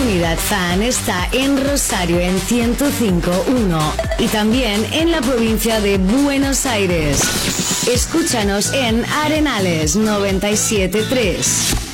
Comunidad Fan está en Rosario en 105.1 y también en la provincia de Buenos Aires. Escúchanos en Arenales 97.3.